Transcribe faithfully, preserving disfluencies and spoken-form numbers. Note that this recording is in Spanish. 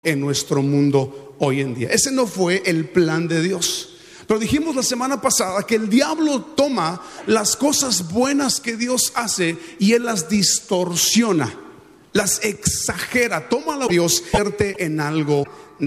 en nuestro mundo hoy en día. Ese no fue el plan de Dios. Pero dijimos la semana pasada que el diablo toma las cosas buenas que Dios hace y él las distorsiona, las exagera, toma a Dios, convierte en algo